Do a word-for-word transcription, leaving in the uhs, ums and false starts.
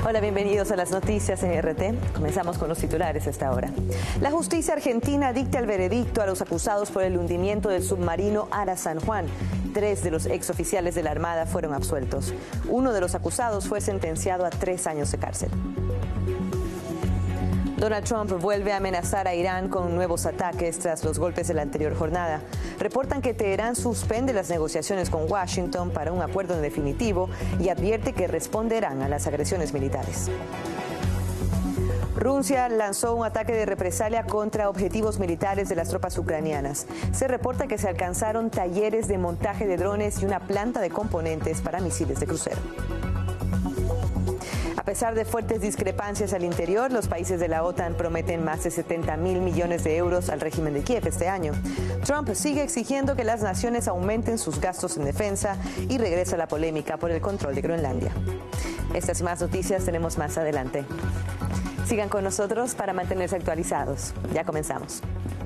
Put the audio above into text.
Hola, bienvenidos a las noticias en R T. Comenzamos con los titulares a esta hora. La justicia argentina dicta el veredicto a los acusados por el hundimiento del submarino Ara San Juan. Tres de los exoficiales de la Armada fueron absueltos. Uno de los acusados fue sentenciado a tres años de cárcel. Donald Trump vuelve a amenazar a Irán con nuevos ataques tras los golpes de la anterior jornada. Reportan que Teherán suspende las negociaciones con Washington para un acuerdo en definitivo y advierte que responderán a las agresiones militares. Rusia lanzó un ataque de represalia contra objetivos militares de las tropas ucranianas. Se reporta que se alcanzaron talleres de montaje de drones y una planta de componentes para misiles de crucero. A pesar de fuertes discrepancias al interior, los países de la OTAN prometen más de setenta mil millones de euros al régimen de Kiev este año. Trump sigue exigiendo que las naciones aumenten sus gastos en defensa y regresa la polémica por el control de Groenlandia. Estas y más noticias tenemos más adelante. Sigan con nosotros para mantenerse actualizados. Ya comenzamos.